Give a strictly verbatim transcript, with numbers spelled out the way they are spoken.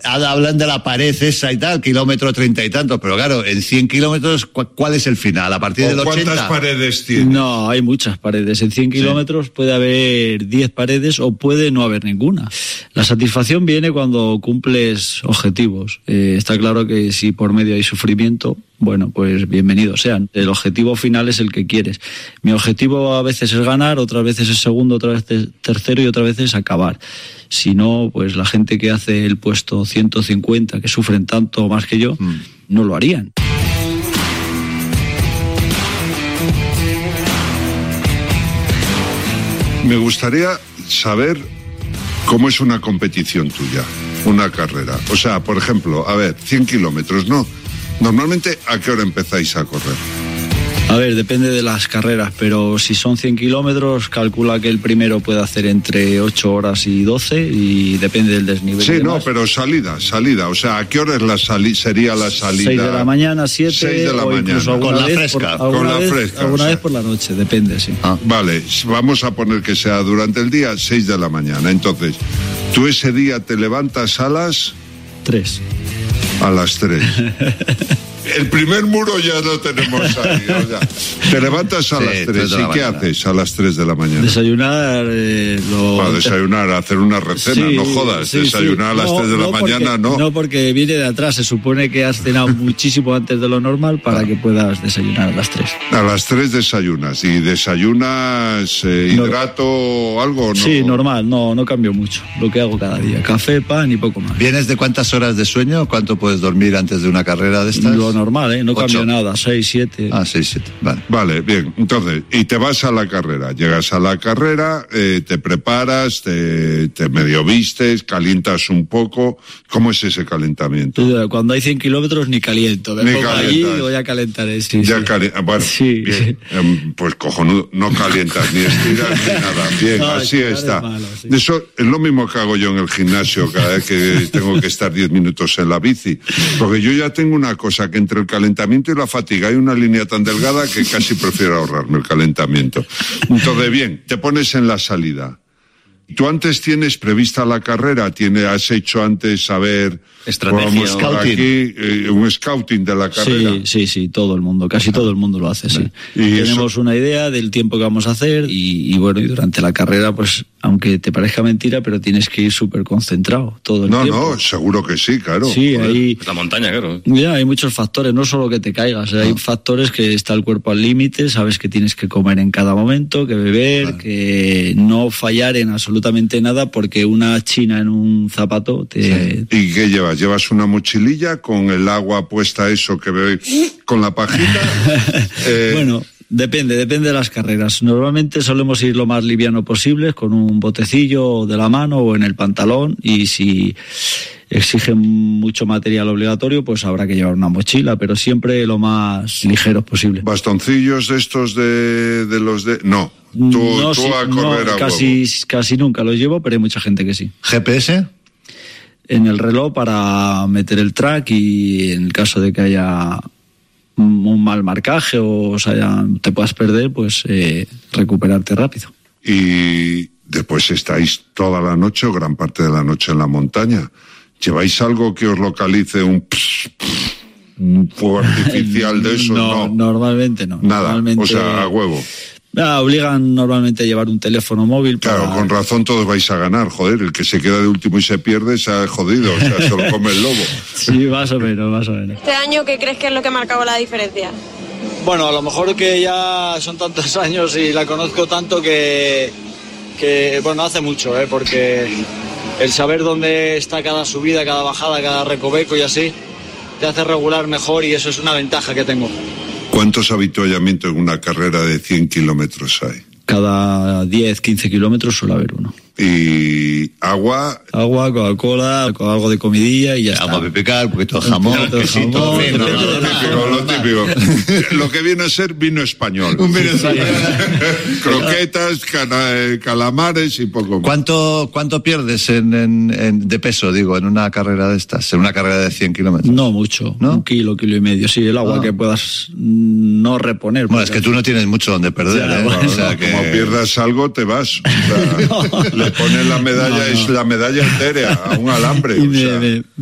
hablan de la pared esa y tal, kilómetro treinta y tantos, pero claro, en cien kilómetros, ¿cuál es el final? ¿A partir del ochenta? ¿Cuántas paredes tiene? No, hay muchas paredes. En cien kilómetros sí. puede haber diez paredes o puede no haber ninguna. La satisfacción viene cuando cumples objetivos. Eh, está claro que si por medio hay sufrimiento, bueno, pues bienvenidos sean. El objetivo final es el que quieres. Mi objetivo a veces es ganar, otras veces es segundo, otras veces tercero y otras veces es acabar. Si no, pues la gente que hace el puesto ciento cincuenta, que sufren tanto más que yo, mm. no lo harían. Me gustaría saber cómo es una competición tuya, una carrera. O sea, por ejemplo, a ver, cien kilómetros, ¿no? Normalmente, ¿a qué hora empezáis a correr? A ver, depende de las carreras, pero si son cien kilómetros, calcula que el primero puede hacer entre ocho horas y doce y depende del desnivel. Sí, no, pero salida, salida. O sea, ¿a qué hora es la sali- sería la salida? seis de la mañana, siete, seis de la o mañana. Con la fresca. Por, con la vez, fresca. Alguna o sea. vez por la noche, depende, sí. Ah, vale, vamos a poner que sea durante el día, seis de la mañana. Entonces, tú ese día te levantas a las... Tres. A las tres. El primer muro ya lo tenemos ahí. O sea, te levantas a sí, las tres. ¿Y qué mañana. haces a las tres de la mañana? Desayunar. Eh, lo... Para desayunar, hacer una recena, sí, no jodas. Sí, desayunar sí. a las no, tres de la no mañana, porque, no. No, porque viene de atrás. Se supone que has cenado muchísimo antes de lo normal para ah. que puedas desayunar a las tres. A las tres desayunas. ¿Y desayunas eh, no. hidrato o algo? ¿No? Sí, normal. No, no cambio mucho. Lo que hago cada día. Café, pan y poco más. ¿Vienes de cuántas horas de sueño? ¿Cuánto puedes dormir antes de una carrera de estas? Lo normal, ¿eh? No Ocho. cambio nada. Seis, siete. Ah, seis, siete. Vale. Vale, bien. Entonces, y te vas a la carrera. Llegas a la carrera, eh, te preparas, te, te medio vistes, calientas un poco. ¿Cómo es ese calentamiento? Cuando hay cien kilómetros ni caliento. Me ni pongo allí y voy a calentar. Sí, ya sí. Cali- bueno, sí. bien. Eh, pues cojonudo. No calientas ni estiras ni nada. Bien, no, así está. Es malo, sí. Eso es lo mismo que hago yo en el gimnasio cada vez que tengo que estar diez minutos en la bici. Porque yo ya tengo una cosa, que entre el calentamiento y la fatiga hay una línea tan delgada que casi prefiero ahorrarme el calentamiento. Entonces, bien, te pones en la salida. ¿Tú antes tienes prevista la carrera? ¿Tiene, ¿Has hecho antes saber... Estrategia, scouting. Aquí, eh, un scouting de la carrera? Sí, sí, sí, todo el mundo, casi todo el mundo lo hace, sí. ¿Y Tenemos eso? una idea del tiempo que vamos a hacer y, y bueno, y durante la carrera, pues, aunque te parezca mentira, pero tienes que ir súper concentrado todo el no, tiempo. No, no, seguro que sí, claro. Sí, hay... La montaña, claro. Ya, hay muchos factores, no solo que te caigas, hay no. factores que está el cuerpo al límite, sabes que tienes que comer en cada momento, que beber, claro. que no fallar en absolutamente nada porque una china en un zapato te... Sí. ¿Y qué llevas? ¿Llevas una mochililla con el agua puesta, eso que veo con la pajita? eh... Bueno, depende, depende de las carreras. Normalmente solemos ir lo más liviano posible, con un botecillo de la mano o en el pantalón, y si exigen mucho material obligatorio, pues habrá que llevar una mochila, pero siempre lo más ligeros posible. ¿Bastoncillos de estos de, de los de...? No. Tú, no, tú sí, a correr no, a casi, casi nunca los llevo, pero hay mucha gente que sí. ¿G P S? En el reloj para meter el track y en el caso de que haya un mal marcaje o, o sea, te puedas perder, pues eh, recuperarte rápido. Y después estáis toda la noche o gran parte de la noche en la montaña. ¿Lleváis algo que os localice un... Pss, pss, un fuego artificial de eso? No, no. normalmente no. Nada, normalmente... o sea, a huevo. Ah, obligan normalmente a llevar un teléfono móvil para... Claro, con razón todos vais a ganar, joder, el que se queda de último y se pierde se ha jodido, o sea, se lo come el lobo. Sí, más o menos, más o menos. ¿Este año qué crees que es lo que ha marcado la diferencia? Bueno, a lo mejor que ya son tantos años y la conozco tanto que, que bueno, hace mucho, ¿eh? Porque el saber dónde está cada subida, cada bajada, cada recoveco y así, te hace regular mejor y eso es una ventaja que tengo. ¿Cuántos avituallamientos en una carrera de cien kilómetros hay? Cada diez, quince kilómetros suele haber uno. ¿Y agua? Agua, Coca-Cola, con algo de comidilla y ya está. Agua pipical, un poquito de jamón, quesito, vino. Lo típico, lo típico. Lo que viene a ser vino español. Un vino español. Croquetas, cana, calamares y poco más. ¿Cuánto, cuánto pierdes en, en, en, de peso, digo, en una carrera de estas? En una carrera de cien kilómetros. No mucho, ¿no? Un kilo, kilo y medio. Sí, el agua ah. que puedas no reponer. Bueno, es que tú no tienes mucho donde perder, ya, ¿eh? Bueno, o sea, que... Como pierdas algo, te vas. O sea, no. Le pones la medalla, no, no. es la medalla entera a un alambre. Y o sea. me, me...